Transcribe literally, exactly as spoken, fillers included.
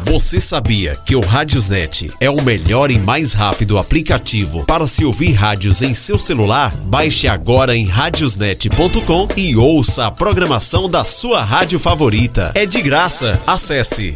Você sabia que o Radiosnet é o melhor e mais rápido aplicativo para se ouvir rádios em seu celular? Baixe agora em radiosnet ponto com e ouça a programação da sua rádio favorita. É de graça. Acesse